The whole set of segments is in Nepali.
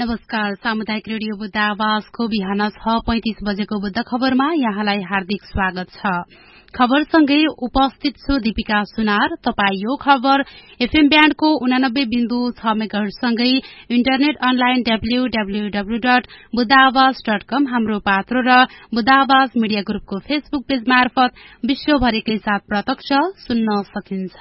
नमस्कार। सामुदायिक रेडियो बुद्ध आवाजको बिहान 6:35 बजेको बुद्ध खबरमा यहाँलाई हार्दिक स्वागत छ। खबरसँगै उपस्थित छु दीपिका सुनार। तपाई यो खबर एफएम ब्यान्डको 89.6 मेगाहर्जसँगै इन्टरनेट अनलाइन www.buddhaavaz.com हाम्रो पात्रो र बुद्ध आवाज मिडिया ग्रुपको फेसबुक पेज मार्फत विश्वभरिकै साथ प्रत्यक्ष सुन्न सकिन्छ।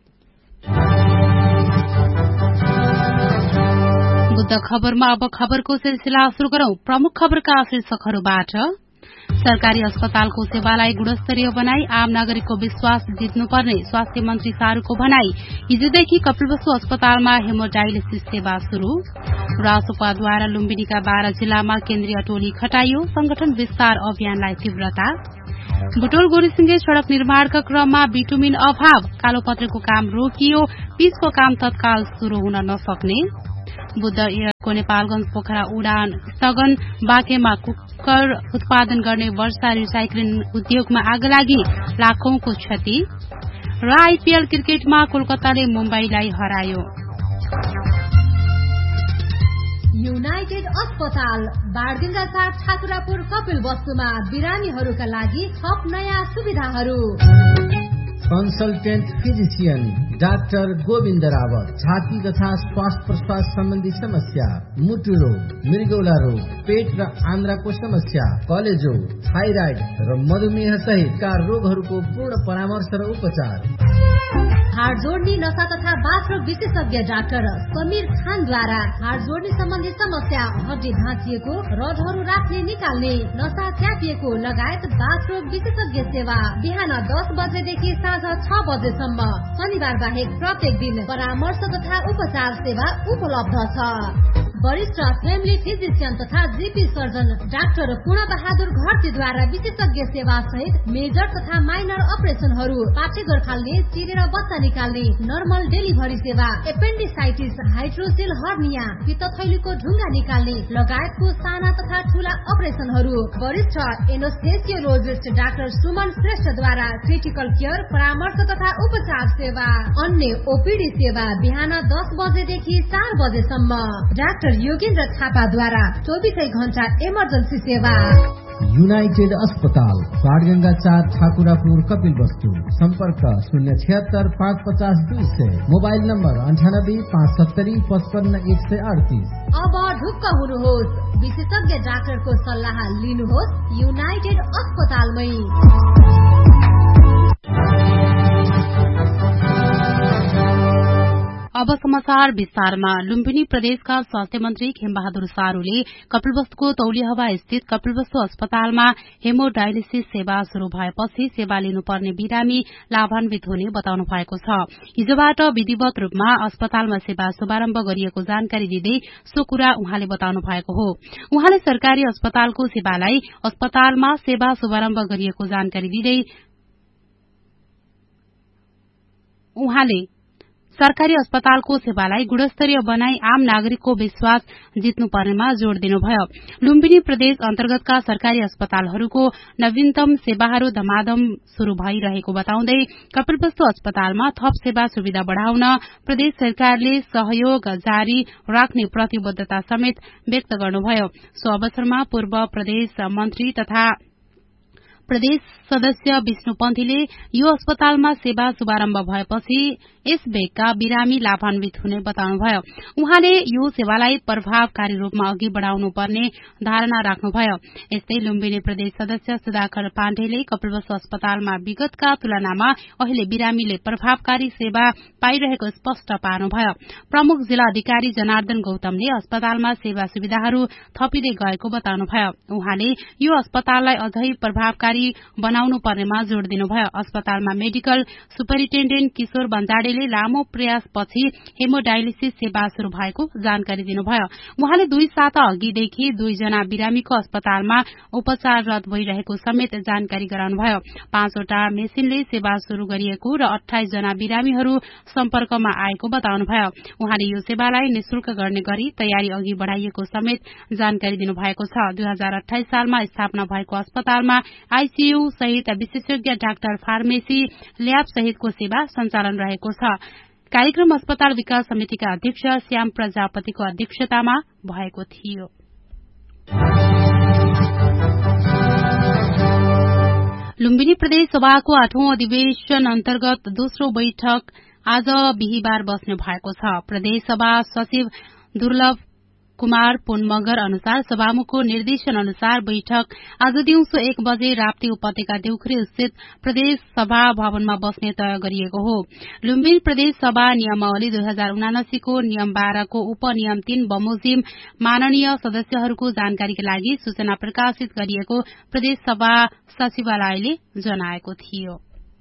बुद्ध खबरमा अब खबरको सिलसिला शुरू गरौं। प्रमुख खबरका शीर्षकहरूबाट सरकारी अस्पतालको सेवालाई गुणस्तरीय बनाई आम नागरिकको विश्वास जित्नुपर्ने स्वास्थ्य मन्त्री शाहरुखको भनाई। हिजोदेखि कपिलवस्तु अस्पतालमा हेमोडायलिसिस सेवा शुरू। रासोपाद्वारा लुम्बिनीका 12 जिल्लामा केन्द्रीय टोली खटाइयो। संगठन विस्तार अभियानलाई तीव्रता। बुटोल गोरीसिंगे सड़क निर्माणका क्रममा बिटुमिन अभाव। कालोपत्रेको काम रोकियो। पिचको काम तत्काल शुरू हुन नसक्ने। बुद्ध एयरको नेपालगंज पोखरा उडान स्थगन। बाँकेमा कुकर उत्पादन गर्ने वर्षा रिसाइक्लिङ उद्योगमा आग लागि लाखौंको क्षति। र आईपीएल क्रिकेटमा कोलकाताले मुम्बईलाई हरायो। युनाइटेड अस्पताल बारगंगा 4 ठाकुरापुर कपिलवस्तुमा बिरामीहरूका लागि थप नयाँ सुविधाहरू। Consultant physician doctor Govind Rawat. छाती तथा श्वास प्रश्वास सम्बन्धी समस्या, मुटु रोग, मृगौला रोग, पेट र आन्द्राको समस्या, कलेजो, थाइराइड र मधुमेह सहितका रोगहरूको पूर्ण परामर्श र उपचार। हाड जोड्ने नसा तथा बाथरोग विशेषज्ञ डाक्टर समीर खानद्वारा हाड जोड्ने सम्बन्धी समस्या, हड्डी भाँचिएको, रडहरू राख्ने निकाल्ने, नसा च्यापिएको लगायत बाथरोग विशेषज्ञ सेवा बिहान 10 बजेदेखि साँझ 6 बजेसम्म। शनिबार बाहेक प्रत्येक दिन परामर्श तथा उपचार सेवा उपलब्ध छ। वरिष्ठ फ्यामिली फिजिशियन तथा जीपी सर्जन डाक्टर पूर्ण बहादुर घरतीद्वारा विशेषज्ञ सेवा सहित मेजर तथा माइनर अपरेशनहरू, पाठेघर फाल्ने, चिरेर बच्चा निकाल्ने, नर्मल डेलिभरी सेवा, एपेन्डिसाइटिस, हाइड्रोसिल हर्निया, पित्तथैलीको ढुङ्गा निकाल्ने लगायतको साना तथा ठूला अपरेशनहरू। वरिष्ठ एनेस्थेसियोलोजिस्ट डाक्टर सुमन श्रेष्ठद्वारा क्रिटिकल केयर परामर्श तथा उपचार सेवा। अन्य ओपीडी सेवा बिहान 10 बजेदेखि 4 बजेसम्म। डाक्टर योगेन्द्र थापाद्वारा 24 घण्टा इमर्जेन्सी सेवा। युनाइटेड अस्पताल बाणगंगा 4 ठाकुरापुर कपिलवस्तु। सम्पर्क 076 550 200। Mobile number 98 570 55 138। अब ढुक्क हुनुहोस्, विशेषज्ञ डाक्टरको सल्लाह लिनुहोस् युनाइटेड अस्पतालमै। अब समाचार विस्तारमा। लुम्बिनी प्रदेशका स्वास्थ्य मन्त्री खेमबहादुर सारूले कपिलवस्तुको तौलियाहवा स्थित कपिलवस्तु अस्पतालमा हेमोडायलिसिस सेवा शुरू भएपछि सेवा लिनुपर्ने बिरामी लाभान्वित हुने बताउनु भएको छ। हिजोबाट विधिवत रूपमा अस्पतालमा सेवा शुभारम्भ गरिएको जानकारी दिँदै सो कुरा उहाँले बताउनु भएको हो। उहाँले सरकारी अस्पतालको सेवालाई अस्पतालमा सेवा शुभारम्भ गरिएको जानकारी दिँदै उहाँले सरकारी अस्पतालको सेवालाई गुणस्तरीय बनाई आम नागरिकको विश्वास जित्नुपर्नेमा जोड़ दिनुभयो। लुम्बिनी प्रदेश अन्तर्गतका सरकारी अस्पतालहरूको नवीनतम सेवाहरू धमाधम शुरू भइरहेको बताउँदै कपिलवस्तु अस्पतालमा थप सेवा सुविधा बढ़ाउन प्रदेश सरकारले सहयोग जारी राख्ने प्रतिबद्धता समेत व्यक्त गर्नुभयो। सो अवसरमा पूर्व प्रदेश मन्त्री तथा प्रदेश सदस्य विष्णु पन्थीले यो अस्पतालमा सेवा शुभारम्भ भएपछि यस भेगका बिरामी लाभान्वित हुने बताउनुभयो। उहाँले यो सेवालाई प्रभावकारी रूपमा अघि बढ़ाउनु पर्ने धारणा राख्नुभयो। यस्तै लुम्बिनी प्रदेश सदस्य सुधाकर पाण्डेले कपिलवस्तु अस्पतालमा विगतका तुलनामा अहिले बिरामीले प्रभावकारी सेवा पाइरहेको स्पष्ट पार्नुभयो। प्रमुख जिल्ला अधिकारी जनार्दन गौतमले अस्पतालमा सेवा सुविधाहरू थपिँदै गएको बताउनुभयो। उहाँले यो अस्पताललाई अझै प्रभावकारी बनाउनु पर्नेमा जोड़ दिनुभयो। अस्पतालमा मेडिकल सुपरिन्टेण्डेन्ट किशोर बन्जाडेले लामो प्रयासपछि हेमोडायलिसिस सेवा शुरू भएको जानकारी दिनुभयो। उहाँले 2 साता अघिदेखि 2 जना बिरामीको अस्पतालमा उपचाररत भइरहेको समेत जानकारी गराउनुभयो। 5 वटा मेसिनले सेवा शुरू गरिएको र 28 जना बिरामीहरू सम्पर्कमा आएको बताउनुभयो। उहाँले यो सेवालाई निशुल्क गर्ने गरी तयारी अघि बढ़ाइएको समेत जानकारी दिनुभएको छ। 2028 सालमा स्थापना भएको अस्पतालमा आईसीयू सहित विशेषज्ञ डाक्टर, फार्मेसी, ल्याब सहितको सेवा सञ्चालन रहेको छ। कार्यक्रम अस्पताल विकास समितिका अध्यक्ष श्याम प्रजापतिको अध्यक्षतामा भएको थियो। लुम्बिनी प्रदेश सभाको 8औं अधिवेशन अन्तर्गत दोस्रो बैठक आज बिहीबार बस्ने भएको छ। प्रदेश सभा सचिव दुर्लभ कुमार पोनमगर अनुसार सभामुखको निर्देशन अनुसार बैठक आज दिउँसो 1 बजे राप्ती उपत्यका देउखुरी स्थित प्रदेश सभा भवनमा बस्ने तय गरिएको हो। लुम्बिनी प्रदेश सभा नियमावली 2079 को नियम 12 को उपनियम 3 बमोजिम माननीय सदस्यहरूको जानकारीका लागि सूचना प्रकाशित गरिएको प्रदेश सभा सचिवालयले जनाएको थियो।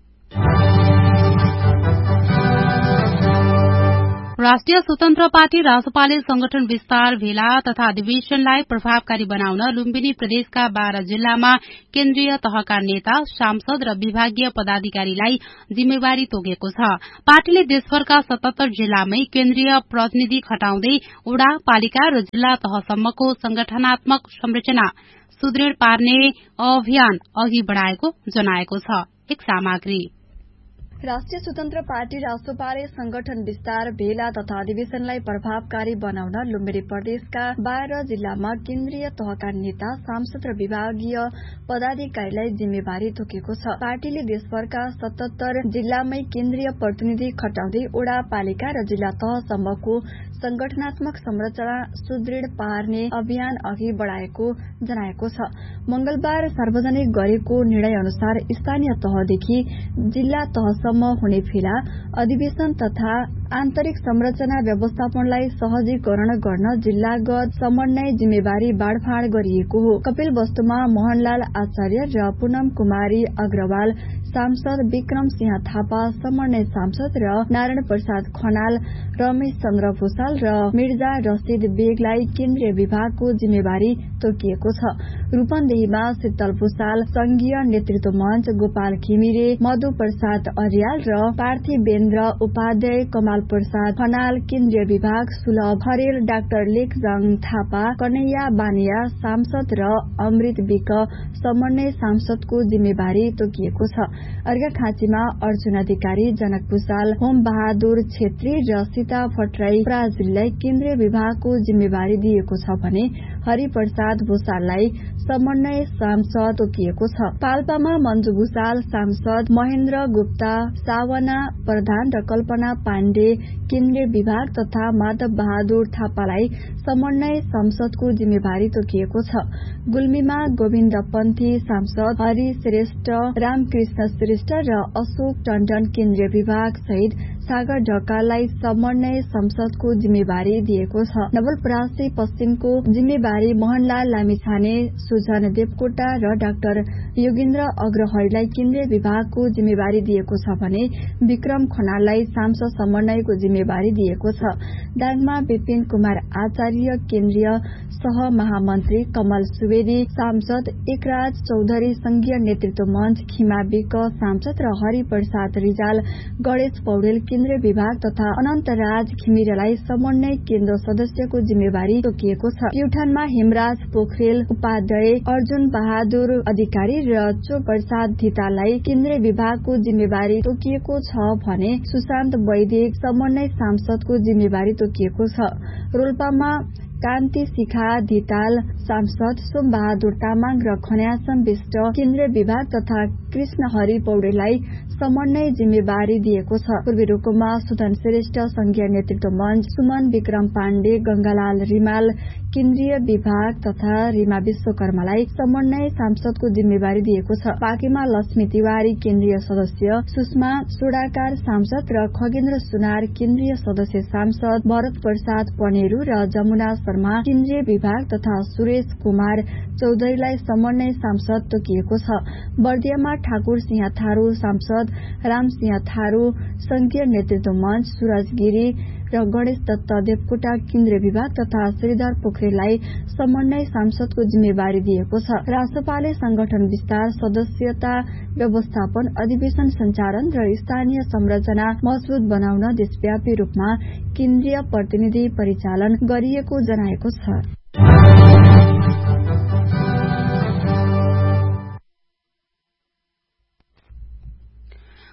राष्ट्रिय स्वतन्त्र पार्टी रासपाले संगठन विस्तार भेला तथा अधिवेशनलाई प्रभावकारी बनाउन लुम्बिनी प्रदेशका 12 जिल्लामा केन्द्रीय तहका नेता, सांसद र विभागीय पदाधिकारीलाई जिम्मेवारी तोकेको छ। पार्टीले देशभरका 77 जिल्लामै केन्द्रीय प्रतिनिधि खटाउँदै वडा, पालिका र जिल्ला तहसम्मको संगठनात्मक संरचना सुदृढ़ पार्ने अभियान अघि बढ़ाएको जनाएको छ। एक सामग्री राष्ट्रिय स्वतन्त्र पार्टी रासोपाले संगठन विस्तार भेला तथा अधिवेशनलाई प्रभावकारी बनाउन लुम्बिनी प्रदेशका 12 जिल्लामा केन्द्रीय तहका नेता, सांसद र विभागीय पदाधिकारीलाई जिम्मेवारी तोकेको छ। पार्टीले देशभरका 77 जिल्लामै केन्द्रीय प्रतिनिधि खटाउँदै वडा, पालिका र जिल्ला तहसम्मको संगठनात्मक संरचना सुदृढ़ पार्ने अभियान अघि बढ़ाएको जनाएको छ। मंगलबार सार्वजनिक गरेको निर्णय अनुसार स्थानीय तहदेखि जिल्ला तहसम्म हुने फेला अधिवेशन तथा आन्तरिक संरचना व्यवस्थापनलाई सहजीकरण गर्न जिल्लागत समन्वय जिम्मेवारी बाँडफाँड गरिएको हो। कपिल वस्तुमा मोहनलाल आचार्य र पूनम कुमारी अग्रवाल, सांसद विक्रम सिंह थापा समन्वय सांसद र नारायण प्रसाद खनाल, रमेश चन्द्र भूषाल र मिर्जा रशीद बेगलाई केन्द्रीय विभागको जिम्मेवारी तोकिएको छ। रूपन्देहीमा शीतल भूषाल, संघीय नेतृत्व मञ्च गोपाल घिमिरे, मधु प्रसाद अर्याल र पार्थिवेन्द्र उपाध्याय, कमाल प्रसाद खनाल केन्द्रीय विभाग, सुलभ खरेल, डाक्टर लेखजङ थापा, कन्हैया बानिया सांसद र अमृत विक समन्वय सांसदको जिम्मेवारी तोकिएको छ। अर्घाखाँचीमा अर्जुन अधिकारी, जनक भूषाल, होम बहादुर छेत्री र सीता भट्टराई पराजुलीलाई केन्द्रीय विभागको जिम्मेवारी दिएको छ भने हरिप्रसाद भूषाललाई समन्वय सांसद तोकिएको छ। पाल्पामा मञ्जु भूषाल सांसद, महेन्द्र गुप्ता, सावना प्रधान र कल्पना पाण्डे केन्द्रीय विभाग तथा माधव बहादुर थापालाई समन्वय संसदको जिम्मेवारी तोकिएको छ। गुल्मीमा गोविन्द पन्थी सांसद, हरि श्रेष्ठ, रामकृष्ण श्रेष्ठ र अशोक टण्डन केन्द्रीय विभाग सहित सागर ढकाललाई समन्वय संसदको जिम्मेवारी दिएको छ। नवलपरासी पश्चिमको जिम्मेवारी मोहनलाल लामिछाने, सुजन देवकोटा र डाक्टर योगेन्द्र अग्रहरीलाई केन्द्रीय विभागको जिम्मेवारी दिएको छ भने विक्रम खनाललाई सांसद समन्वयको जिम्मेवारी दिएको छ। दाङमा विपिन कुमार आचार्य केन्द्रीय सह महामन्त्री, कमल सुवेदी सांसद, एकराज चौधरी संघीय नेतृत्व मञ्च खिमा विक सांसद र हरिप्रसाद रिजाल, गणेश पौडेल केन्द्रीय विभाग तथा अनन्तराज घिमिरेलाई समन्वय केन्द्र सदस्यको जिम्मेवारी तोकिएको छ। प्युठानमा हेमराज पोखरेल उपाध्याय, अर्जुन बहादुर अधिकारी र चो प्रसाद धिताललाई केन्द्रीय विभागको जिम्मेवारी तोकिएको छ भने सुशान्त वैदिक समन्वय सांसदको जिम्मेवारी तोकिएको छ। रोल्पामा कान्ति शिखा धिताल सांसद, सोम बहादुर तामाङ र खन्यासम विष्ट केन्द्रीय विभाग तथा कृष्ण हरि पौडेललाई समन्वय जिम्मेवारी दिएको छ। पूर्वी रूकुममा सुदन श्रेष्ठ संघीय नेतृत्व मञ्च, सुमन विक्रम पाण्डे, गंगालाल रिमाल केन्द्रीय विभाग तथा रीमा विश्वकर्मालाई समन्वय सांसदको जिम्मेवारी दिएको छ। पाकेमा लक्ष्मी तिवारी केन्द्रीय सदस्य, सुषमा सोडाकार सांसद र खगेन्द्र सुनार केन्द्रीय सदस्य सांसद, भरत प्रसाद पनेरू र जमुना शर्मा केन्द्रीय विभाग तथा सुरेश कुमार चौधरीलाई समन्वय सांसद तोकिएको छ। बर्दियामा ठाकुर सिंह थारू सांसद, रामसिंह थारू संघीय नेतृत्व मञ्च, सूरज गिरी र गणेश दत्त देवकोटा केन्द्रीय विभाग तथा श्रीधर पोखरेललाई समन्वय सांसदको जिम्मेवारी दिएको छ। रासपाले संगठन विस्तार, सदस्यता व्यवस्थापन, अधिवेशन सञ्चालन र स्थानीय संरचना मजबूत बनाउन देशव्यापी रूपमा केन्द्रीय प्रतिनिधि परिचालन गरिएको जनाएको छ।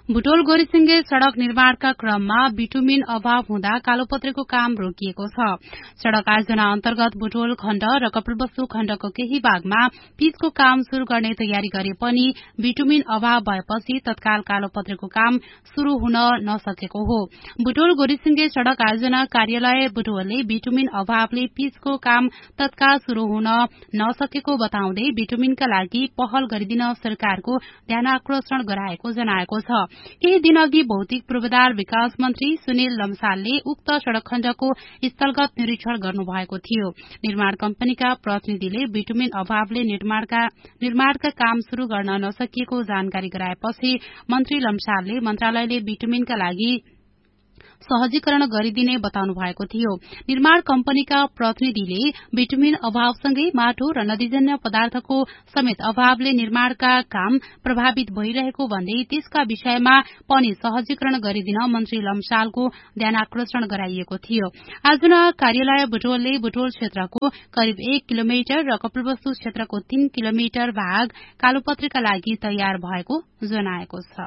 बुटोल गोरीसिंगे सड़क निर्माणका क्रममा बिटुमिन अभाव हुँदा कालोपत्रेको काम रोकिएको छ। सड़क आयोजना अन्तर्गत बुटोल खण्ड र कपिलवस्तु खण्डको केही भागमा पिचको काम शुरू गर्ने तयारी गरे पनि बिटुमिन अभाव भएपछि तत्काल कालोपत्रेको काम शुरू हुन नसकेको हो। बुटोल गोरीसिंगे सड़क आयोजना कार्यालय बुटोलले बिटुमिन अभावले पिचको काम तत्काल शुरू हुन नसकेको बताउँदै बिटुमिनका लागि पहल गरिदिन सरकारको ध्यानाकर्षण गराएको जनाएको छ। केही दिनअघि भौतिक पूर्वाधार विकास मन्त्री सुनिल लम्सालले उक्त सड़क खण्डको स्थलगत निरीक्षण गर्नुभएको थियो। निर्माण कम्पनीका प्रतिनिधिले बिटुमिन अभावले निर्माणका काम शुरू गर्न नसकिएको जानकारी गराएपछि मन्त्री लम्सालले मन्त्रालयले बिटुमिनका लागि सहजीकरण गरिदिने बताउनु भएको थियो। निर्माण कम्पनीका प्रतिनिधिले बिटुमिन अभावसँगै माटो र नदीजन्य पदार्थको समेत अभावले निर्माणका काम प्रभावित भइरहेको भन्दै त्यसका विषयमा पनि सहजीकरण गरिदिन मन्त्री लम्सालको ध्यानाकर्षण गराइएको थियो। आयोजना कार्यालय बुटोलले बुटोल क्षेत्रको करिब 1 किलोमिटर र कपिलवस्तु क्षेत्रको 3 किलोमिटर भाग कालोपत्रेका लागि तयार भएको जनाएको छ।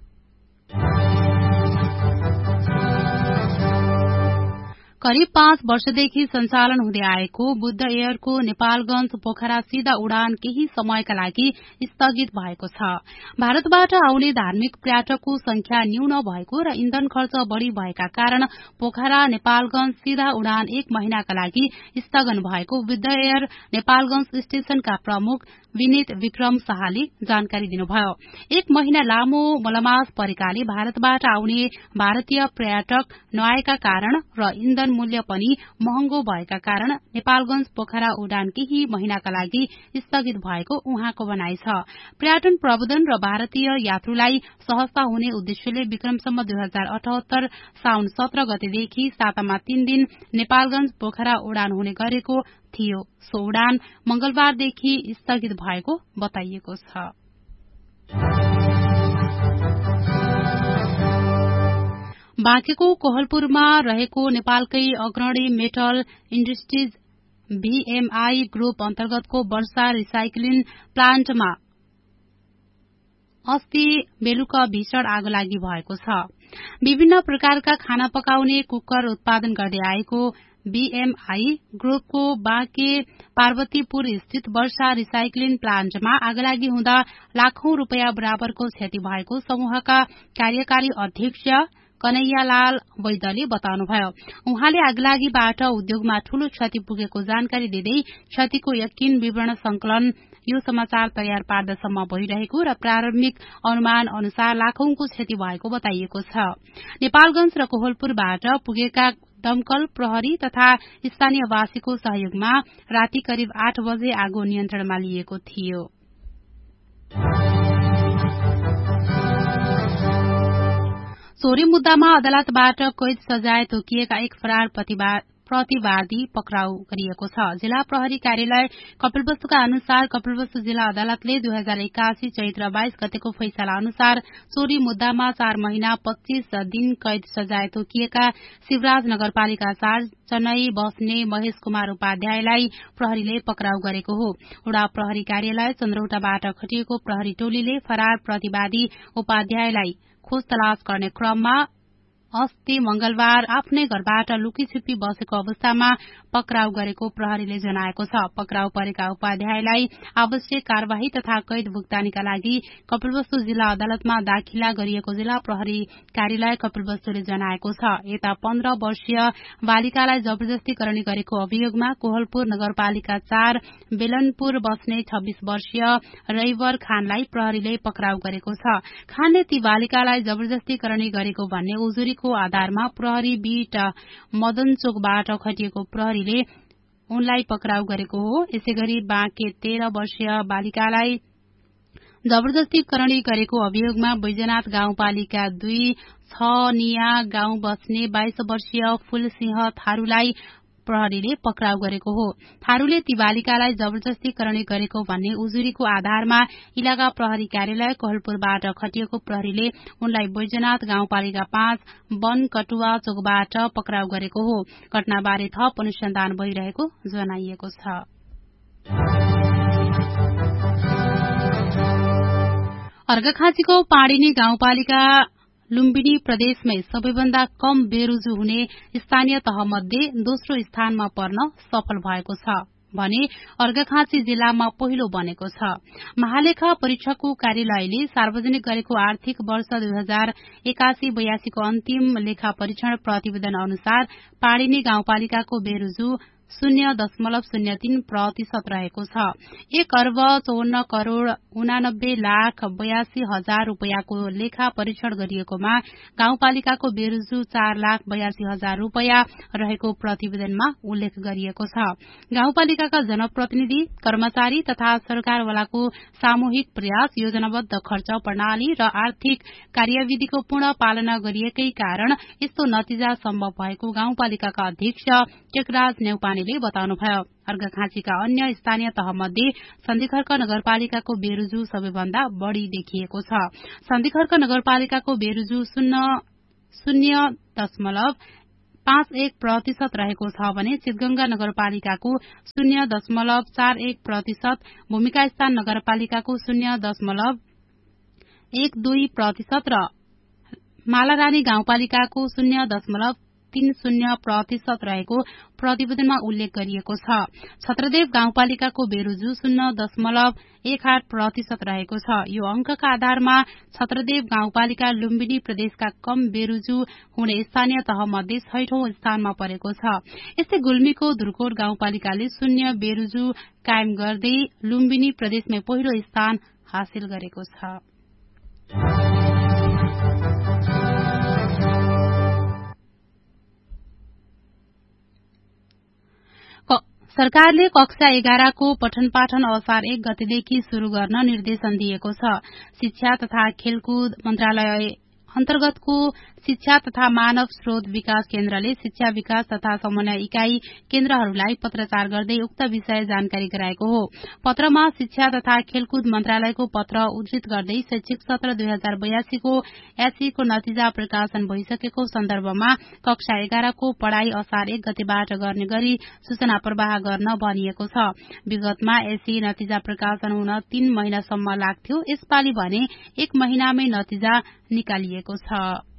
करिब 5 वर्षदेखि सञ्चालन हुँदै आएको बुद्ध एयरको नेपालगंज पोखरा सीधा उडान केही समयका लागि स्थगित भएको छ। भारतबाट आउने धार्मिक पर्यटकको संख्या न्यून भएको र इन्धन खर्च बढ़ी भएका कारण पोखरा नेपालगंज सीधा उडान 1 महिनाका लागि स्थगन भएको बुद्ध एयर नेपालगंज स्टेशनका प्रमुख विनित विक्रम शाहले जानकारी दिनुभयो। 1 महिना लामो मलमास परेकाले भारतबाट आउने भारतीय पर्यटक नआएका कारण र इन्धन मूल्य पनि महँगो भएका कारण नेपालगंज पोखरा उडान केही महिनाका लागि स्थगित भएको उहाँको भनाइ छ। पर्यटन प्रबन्धन र भारतीय यात्रुलाई सहजता हुने उद्देश्यले विक्रमसम्म 2078 साउन 17 गतेदेखि सातामा 3 दिन नेपालगंज पोखरा उडान हुने गरेको थियो। सो उडान मंगलबारदेखि स्थगित भएको बताइएको छ। बाँकेको कोहलपुरमा रहेको नेपालकै अग्रणी मेटल इन्डस्ट्रीज भीएमआई ग्रुप अन्तर्गतको वर्षा रिसाइक्लिङ प्लान्टमा अस्ति बेलुका भीषण आगोलागी भएको छ। विभिन्न प्रकारका खाना पकाउने कुकर उत्पादन गर्दै आएको बीएमआई ग्रुपको बाँके पार्वतीपुर स्थित वर्षा रिसाइक्लिङ प्लान्टमा आगलागी हुँदा लाखौं रूपियाँ बराबरको क्षति भएको समूहका कार्यकारी अध्यक्ष कन्हैयालाल वैद्यले बताउनुभयो। उहाँले आगलागीबाट उद्योगमा ठूलो क्षति पुगेको जानकारी दिँदै क्षतिको यकिन विवरण संकलन यो समाचार तयार पार्दासम्म भइरहेको र प्रारम्भिक अनुमान अनुसार लाखौंको क्षति भएको बताइएको छ। नेपालगंज र कोहलपुरबाट पुगेका दमकल प्रहरी तथा स्थानीयवासीको सहयोगमा राति करिब 8 बजे आगो नियन्त्रणमा लिएको थियो। चोरी मुद्दामा अदालतबाट कैद सजाय तोकिएका एक फरार प्रतिवादी पक्राउ गरिएको छ। जिल्ला प्रहरी कार्यालय कपिलवस्तुका अनुसार कपिलवस्तु जिल्ला अदालतले 2081 चैत्र 22 गतेको फैसला अनुसार चोरी मुद्दामा 4 महिना 25 दिन कैद सजाय तोकिएका शिवराज नगरपालिका 4 चेन्नई बस्ने महेश कुमार उपाध्यायलाई प्रहरीले पक्राउ गरेको हो। उडा प्रहरी कार्यालय चन्द्रौटाबाट खटिएको प्रहरी टोलीले फरार प्रतिवादी उपाध्यायलाई खोज तलाश गर्ने क्रममा अस्ति मंगलबार आफ्नै घरबाट लुकीछिपी बसेको अवस्थामा पक्राउ गरेको प्रहरीले जनाएको छ। पक्राउ परेका उपाध्यायलाई आवश्यक कार्यवाही तथा कैद भुक्तानीका लागि कपिलवस्तु जिल्ला अदालतमा दाखिला गरिएको जिल्ला प्रहरी कार्यालय कपिलवस्तुले जनाएको छ। यता 15 वर्षीय बालिकालाई जबरजस्ती करणी गरेको अभियोगमा कोहलपुर नगरपालिका 4 बेलनपुर बस्ने 26 वर्षीय रैवर खानलाई प्रहरीले पक्राउ गरेको छ। खानले ती बालिकालाई जबरजस्ती करणी गरेको भन्ने उजुरीको आधारमा प्रहरी बीट मदनचोकबाट खटिएको प्रहरीले उनलाई पक्राउ गरेको हो। यसैगरी बाँके 13 वर्षीय बालिकालाई जबरजस्ती करणी गरेको अभियोगमा बैजनाथ गाउँपालिका 2 छनिया गाउँ बस्ने 22 वर्षीय फूलसिंह थारूलाई प्रहरीले पक्राउ गरेको हो। थारूले ती बालिकालाई जबरजस्ती करणी गरेको भन्ने उजुरीको आधारमा इलाका प्रहरी कार्यालय कोहलपुरबाट खटिएको प्रहरीले उनलाई बैजनाथ गाउँपालिका 5 बनकटुवा चोकबाट पक्राउ गरेको हो। घटनाबारे थप अनुसन्धान भइरहेको जनाइएको छ। अर्घाखाँचीको पाडिनी गाउँपालिका लुम्बिनी प्रदेशमै सबैभन्दा कम बेरोजु हुने स्थानीय तहमध्ये दोस्रो स्थानमा पर्न सफल भएको छ भने अर्घाखाँची जिल्लामा पहिलो बनेको छ। महालेखा परीक्षकको कार्यालयले सार्वजनिक गरेको आर्थिक वर्ष 2081-82 को अन्तिम लेखा परीक्षण प्रतिवेदन अनुसार पाडिनी गाउँपालिकाको बेरोजु 0.03% रहेको छ। 1,54,89,82,000 रूपियाँको लेखा परीक्षण गरिएकोमा गाउँपालिकाको बेरोजु 4,82,000 रूपियाँ रहेको प्रतिवेदनमा उल्लेख गरिएको छ। गाउँपालिकाका जनप्रतिनिधि, कर्मचारी तथा सरकारवालाको सामूहिक प्रयास, योजनाबद्ध खर्च प्रणाली र आर्थिक कार्यविधिको पूर्ण पालना गरिएकै कारण यस्तो नतिजा सम्भव भएको गाउँपालिकाका अध्यक्ष टेकराज नेउपानेले बताउनुभयो। अर्घाखाँचीका अन्य स्थानीय तहमध्ये सन्धिखर्क नगरपालिकाको बेरोजु सबैभन्दा बढ़ी देखिएको छ। सन्धिखर्क नगरपालिकाको बेरोजु 0.51% रहेको छ भने चितगंगा नगरपालिकाको 0.41%, भूमिका स्थान नगरपालिकाको 0.12% र मालारानी गाउँपालिकाको 0.30% रहेको प्रतिवेदनमा उल्लेख गरिएको छ। छत्रदेव गाउँपालिकाको बेरोजु 0.18% रहेको छ। यो अंकका आधारमा छत्रदेव गाउँपालिका लुम्बिनी प्रदेशका कम बेरोजु हुने स्थानीय तहमध्ये 6औं स्थानमा परेको छ। यस्तै गुल्मीको धुर्कोट गाउँपालिकाले 0 बेरोजु कायम गर्दै लुम्बिनी प्रदेशमै पहिलो स्थान हासिल गरेको छ। सरकारले कक्षा 11 को पठन पाठन असार 1 गतेदेखि शुरू गर्न निर्देशन दिएको छ। शिक्षा तथा खेलकुद मन्त्रालय अन्तर्गतको शिक्षा तथा मानव स्रोत विकास केन्द्रले शिक्षा विकास तथा समन्वय इकाई केन्द्रहरूलाई पत्रचार गर्दै उक्त विषय जानकारी गराएको हो। पत्रमा शिक्षा तथा खेलकुद मन्त्रालयको पत्र उद्धृत गर्दै शैक्षिक सत्र 2082 को एसई को नतिजा प्रकाशन भइसकेको सन्दर्भमा कक्षा 11 को पढ़ाई असार 1 गतेबाट गर्ने गरी सूचना प्रवाह गर्न भनिएको छ। विगतमा एसई नतिजा प्रकाशन हुन 3 महिनासम्म लाग्थ्यो। यसपालि भने 1 महिनामै नतिजा निकालिएको छ।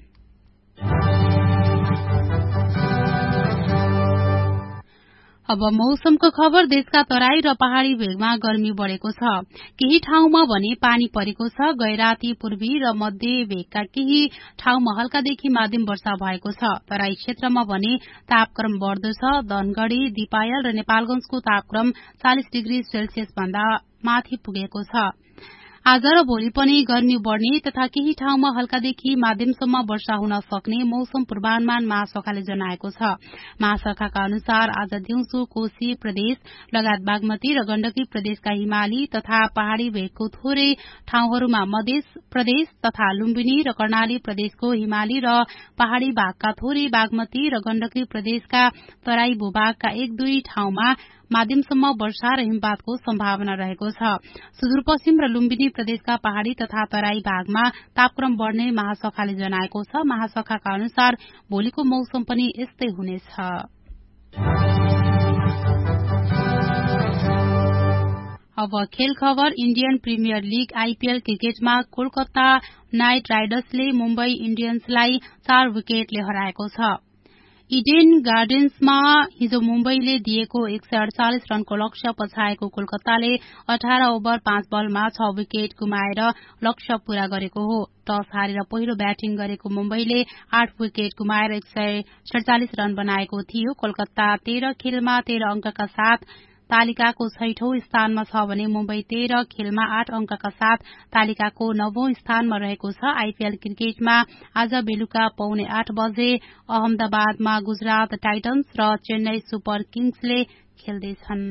अब मौसमको खबर। देशका तराई र पहाड़ी भेगमा गर्मी बढ़ेको छ। केही ठाउँमा भने पानी परेको छ। गैराती पूर्वी र मध्य भेगका केही ठाउँमा हल्कादेखि माध्यम वर्षा भएको छ। तराई क्षेत्रमा भने तापक्रम बढ़दो छ। धनगढ़ी, दिपायल र नेपालगंजको तापक्रम 40 डिग्री सेल्सियस भन्दा माथि पुगेको छ। आज र भोलि पनि गर्मी बढ़ने तथा केही ठाउँमा हल्कादेखि माध्यमसम्म वर्षा हुन सक्ने मौसम पूर्वानुमान महाशाखाले जनाएको छ। महाशाखाका अनुसार आज दिउँसो कोशी प्रदेश लगायत बागमती र गण्डकी प्रदेशका हिमाली तथा पहाड़ी भेगको थोरै ठाउँहरूमा मध्य प्रदेश तथा लुम्बिनी र कर्णाली प्रदेशको हिमाली र पहाड़ी भागका थोरै, बागमती र गण्डकी प्रदेशका तराई भूभागका 1-2 ठाउँमा माध्यमसम्म वर्षा र हिमपातको सम्भावना रहेको छ। सुदूरपश्चिम र लुम्बिनी प्रदेशका पहाड़ी तथा तराई भागमा तापक्रम बढ़ने महाशाखाले जनाएको छ। महाशाखाका अनुसार भोलिको मौसम पनि यस्तै हुनेछ। अब खेल खबर। इण्डियन प्रिमियर लीग आईपीएल क्रिकेटमा कोलकाता नाइट राइडर्सले मुम्बई इण्डियन्सलाई 4 विकेटले हराएको छ। इडेन गार्डन्समा हिजो मुम्बईले दिएको 148 रनको लक्ष्य पछाएको कोलकाताले 18 ओभर 5 बलमा 6 विकेट गुमाएर लक्ष्य पूरा गरेको हो। टस हारेर पहिलो ब्याटिङ गरेको मुम्बईले 8 विकेट गुमाएर 147 रन बनाएको थियो। कोलकाता 13 खेलमा 13 अंकका साथ तालिकाको 6औं स्थानमा छ भने मुम्बई 13 खेलमा 8 अंकका साथ तालिकाको 9औं स्थानमा रहेको छ। आईपीएल क्रिकेटमा आज बेलुका 7:45 बजे अहमदाबादमा गुजरात टाइटन्स र चेन्नई सुपर किङ्सले खेल्दैछन्।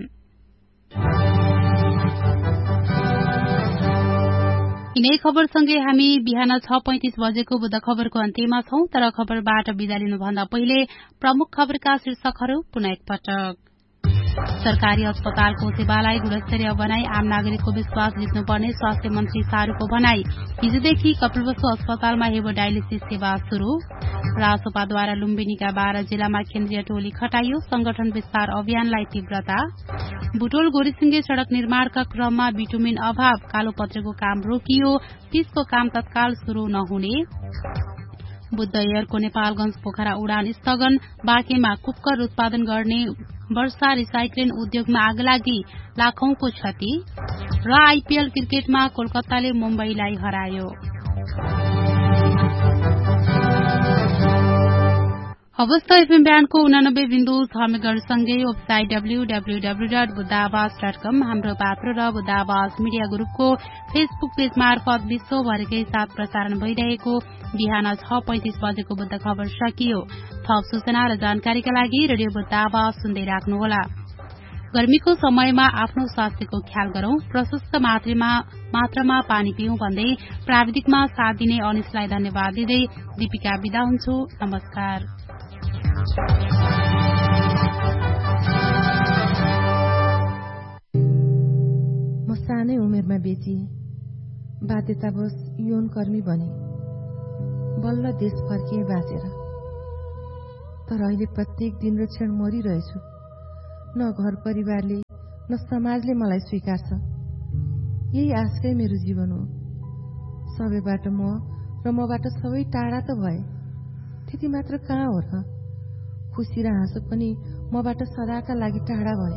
यिनै खबरसँगै हामी बिहान 6:35 बजेको बुध खबरको अन्त्यमा छौं। तर खबरबाट बिदा लिनुभन्दा पहिले प्रमुख खबरका शीर्षकहरू पुनः एकपटक। सरकारी अस्पतालको सेवालाई गुणस्तरीय बनाई आम नागरिकको विश्वास जित्नुपर्ने स्वास्थ्य मन्त्री शाहरुखको भनाई। हिजोदेखि कपिलवस्तु अस्पतालमा हेमोडायलिसिस सेवा शुरू। रासोपाद्वारा लुम्बिनीका 12 जिल्लामा केन्द्रीय टोली खटाइयो। संगठन विस्तार अभियानलाई तीव्रता। बुटोल गोरीसिंगे सड़क निर्माणका क्रममा बिटुमिन अभाव, कालोपत्रेको काम रोकियो, पिचको काम तत्काल शुरू नहुने। बुद्ध एयरको नेपालगंज पोखरा उडान स्थगन, बाँकेमा कुक्कर उत्पादन गर्ने वर्षा रिसाइक्लिङ उद्योगमा आगलागी, लाखौंको क्षति। र आईपीएल क्रिकेटमा कोलकाताले मुम्बईलाई हरायो। अवस्था एफएम ब्यान्डको 89.6 मेगाहरुसँगै वेबसाइट www.buddhaavas.com, हाम्रो पात्र र बुद्ध आवाज मिडिया ग्रुपको फेसबुक पेज मार्फत विश्वभरिकै साथ प्रसारण भइरहेको बिहान 6:35 बजेको बुद्ध खबर सकियो। थप सूचना र जानकारीका लागि रेडियो बुद्ध आवाज सुन्दै राख्नुहोला। गर्मीको समयमा आफ्नो स्वास्थ्यको ख्याल गरौं, प्रशस्त मात्रामा पानी पिउँ भन्दै प्राविधिकमा साथ दिने अनिसलाई धन्यवाद दिँदै दीपिका बिदा हुन्छु। नमस्कार। म सानै उमेरमा बेची बाध्यतावश यौन कर्मी बने, बल्ल देश फर्किए बाँचेर। तर अहिले प्रत्येक दिन र क्षण मरिरहेछु। न घर परिवारले न समाजले मलाई स्वीकार्छ। यही आशकै मेरो जीवन हो। सबैबाट म र मबाट सबै टाढा त भए, त्यति मात्र कहाँ हो र? खुसी र हाँसो पनि मबाट सदाका लागि टाढा भए।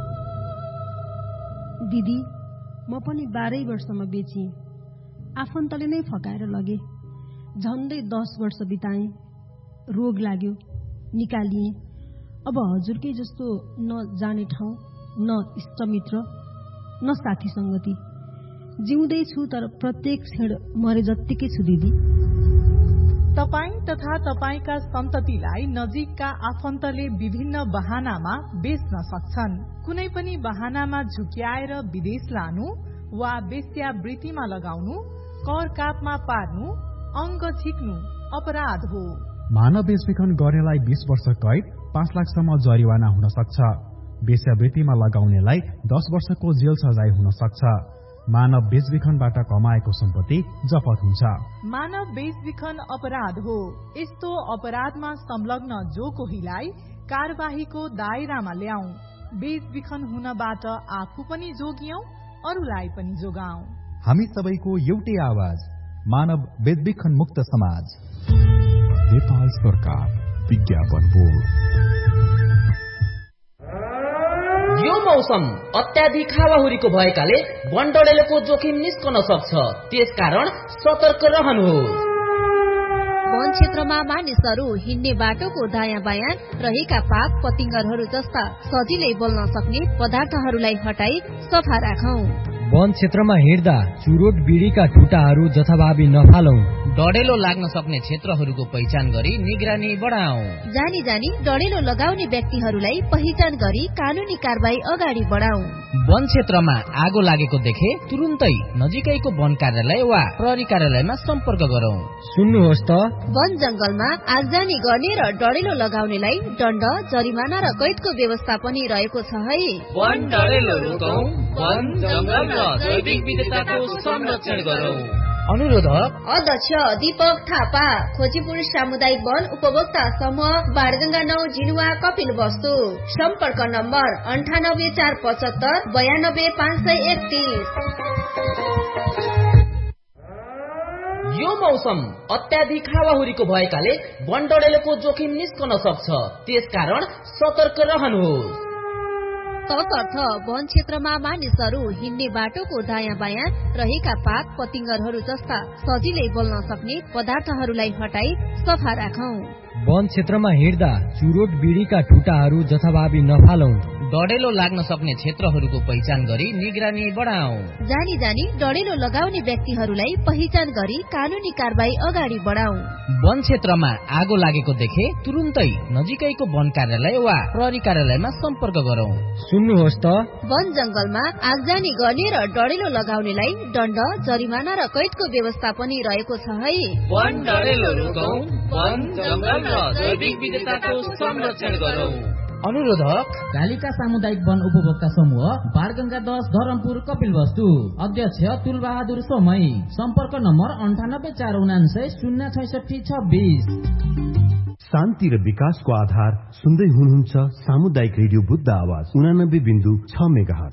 दिदी, म पनि 12 वर्षमा बेचिएँ। आफन्तले नै फकाएर लगे। झन्डै 10 वर्ष बिताएँ। रोग लाग्यो, निकालिएँ। अब हजुरकै जस्तो न जाने ठाउँ, न इष्टमित्र, न साथी संगति। जिउँदै छु तर प्रत्येक क्षण मरे जत्तिकै छु दिदी। तपाईं तथा तपाईंका सन्ततिलाई नजिकका आफन्तले विभिन्न बहानामा बेच्न सक्छन्। कुनै पनि बहानामा झुक्याएर विदेश लानु वा वेश्यावृत्तिमा लगाउनु, कर कापमा पार्नु, अङ्ग झिक्नु अपराध हो। मानव बेचबिखन गर्नेलाई 20 वर्ष कैद, 5 लाखसम्म जरिवाना हुन सक्छ। वेश्यावृत्तिमा लगाउनेलाई 10 वर्षको जेल सजाय हुन सक्छ। मानव बेचबिखनबाट कमाएको सम्पत्ति जफत हुन्छ। मानव बेचबिखन अपराध हो। यस्तो अपराधमा संलग्न जो कोहीलाई कारबाहीको दायरामा ल्याऊ। बेचबिखन हुनबाट आफू पनि जोगियौं, अरूलाई पनि जोगाऊ। हामी सबैको एउटै आवाज, मानव बेचबिखन मुक्त समाज। नेपाल सरकार, विज्ञापन बोर्ड। यो मौसम अत्याधिक हावाहुरीको भएकाले वनडडेलोको जोखिम निस्कन सक्छ। त्यसकारण सतर्क रहनुहोस्। वन क्षेत्रमा मानिसहरू हिँड्ने बाटोको दायाँ बायाँ रहेका पात पतिंगरहरू जस्ता सजिलै बोल्न सक्ने पदार्थहरूलाई हटाई सफा राखौं। वन क्षेत्रमा हिँड्दा चुरोट बिडीका ठुटाहरू जथाभावी नफालौं। डढेलो लाग्न सक्ने क्षेत्रहरूको पहिचान गरी निगरानी बढाऊ। जानी जानी डढेलो लगाउने व्यक्तिहरूलाई पहिचान गरी कानूनी कारबाही अगाडि बढाऊ। वन क्षेत्रमा आगो लागेको देखे तुरुन्तै नजिकैको वन कार्यालय वा प्रहरी कार्यालयमा सम्पर्क गरौं। सुन्नुहोस् त, वन जंगलमा आगजानी गर्ने र डढेलो लगाउनेलाई दण्ड, जरिमाना र कैदको व्यवस्था पनि रहेको छ है। वन डढेलो रोकौं, वन जंगल र जैविक विविधताको संरक्षण गरौं। अनुरोधक अध्यक्ष दीपक थापा, खोजीपुर सामुदायिक वन उपभोक्ता समूह, बाणगंगा 9, जिनुवा, कपिल वस्तु। सम्पर्क नम्बर 98475 92531। यो मौसम अत्याधिक हावाहुरीको भएकाले वनडडेलोको जोखिम निस्कन सक्छ। त्यसकारण सतर्क रहनुहोस्। तसर्थ वन क्षेत्रमा मानिसहरू हिँड्ने बाटोको दायाँ बायाँ रहेका पात पतिंगरहरू जस्ता सजिलै बोल्न सक्ने पदार्थहरूलाई हटाई सफा राखौं। वन क्षेत्रमा हिँड्दा चुरोट बिडीका ठुटाहरू जथाभावी नफालौं। डढेलो लाग्न सक्ने क्षेत्रहरूको पहिचान गरी निगरानी बढाऊ। जानी जानी डढेलो लगाउने व्यक्तिहरूलाई पहिचान गरी कानूनी कारबाही अगाडि बढाऊ। वन क्षेत्रमा आगो लागेको देखे तुरुन्तै नजिकैको वन कार्यालय वा प्रहरी कार्यालयमा सम्पर्क गरौं। सुन्नुहोस् त, वन जंगलमा आगजानी गर्ने र डढेलो लगाउनेलाई दण्ड, जरिमाना र कैदको व्यवस्था पनि रहेको छ है। वन डढेलो रोकौं, वन जंगल र जैविक विविधताको संरक्षण गरौं। अनुरोधक कालिका सामुदायिक वन उपभोक्ता समूह, बाणगंगा 10, धरमपुर, कपिल वस्तु। अध्यक्ष तुलबहादुर सोमई। सम्पर्क नम्बर 9849906626। शान्ति र विकासको आधार सुन्दै हुनुहुन्छ सामुदायिक रेडियो बुद्ध आवाज 89.6 मेगाहर्ज।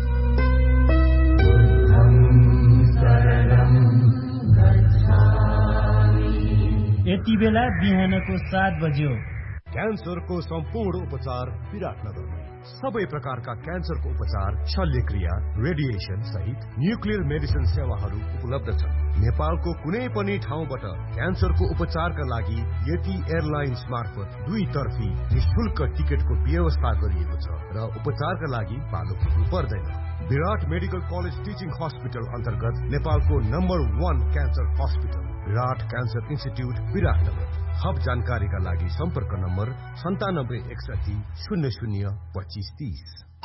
यति बेला बिहानको 7 बज्यो। क्यान्सरको सम्पूर्ण उपचार विराटनगर। सबै प्रकारका क्यान्सरको उपचार, शल्यक्रिया, रेडिएसन सहित न्युक्लियर मेडिसिन सेवाहरू उपलब्ध छन्। नेपालको कुनै पनि ठाउँबाट क्यान्सरको उपचारका लागि यति एयरलाइन्स मार्फत 2 तर्फी निशुल्क टिकटको व्यवस्था गरिएको छ र उपचारका लागि पालो पुग्नु पर्दैन। विराट मेडिकल कलेज टिचिङ हस्पिटल अन्तर्गत नेपालको नम्बर 1 क्यान्सर हस्पिटल विराट क्यान्सर इन्स्टिट्युट विराटनगर। थप जानकारीका लागि सम्पर्क नम्बर 9761002530।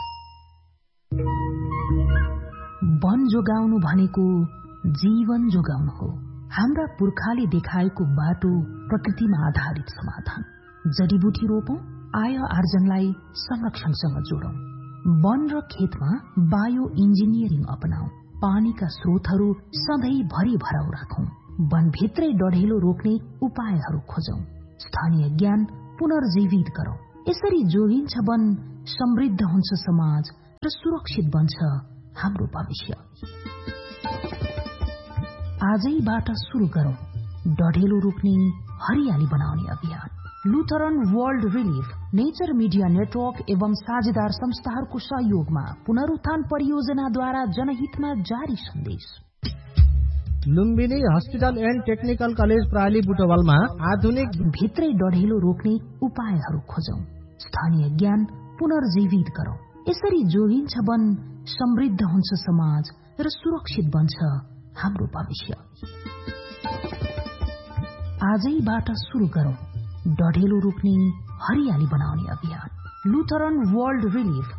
वन जोगाउनु भनेको जीवन जोगाउनु हो। हाम्रा पुर्खाले देखाएको बाटो प्रकृतिमा आधारित समाधान। जडीबुटी रोपौं, आय आर्जनलाई संरक्षणसँग जोडौं। वन र खेतमा बायो इन्जिनियरिङ अपनाऊ। पानीका स्रोतहरू सधैँभरि भराउ राखौं। वनभित्रै डढेलो रोक्ने उपायहरू खोजौं। स्थानीय ज्ञान पुनर्जीवित गरौं। यसरी जोगिन्छ वन, समृद्ध हुन्छ समाज र सुरक्षित बन्छ हाम्रो भविष्य। आजैबाट सुरु गरौं डढेलो रोक्ने, हरियाली बनाउने अभियान। Lutheran world relief, nature media network एवं साझेदार संस्थाहरूको सहयोगमा पुनरुत्थान परियोजनाद्वारा जनहितमा जारी सन्देश। Lumbini hospital and technical college प्राली बुटवलमा आधुनिक भित्रै डढेलो रोक्ने उपायहरू खोजौं। स्थानीय ज्ञान पुनर्जीवित गरौं। यसरी जोगिन्छ वन, समृद्ध हुन्छ समाज र सुरक्षित बन्छ हाम्रो भविष्य। आजैबाट सुरु गरौं डढेलो रोक्ने, हरियाली बनाउने अभियान। Lutheran world relief,